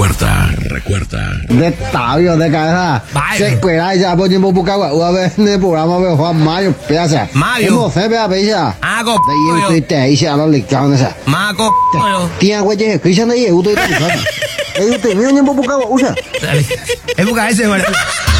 Recuerda. De tabio de cabeza. Se cuela ya por tiempo busca una vez en el programa de Juan Mayo pieza. ¿Cómo se ve a pesa? Hago De ahí en Twitter ahí se habla de esa. Mago. Tía güey, que ya no hay uno. Ahí usted, mira tiempo busca usa. Es buscar ese,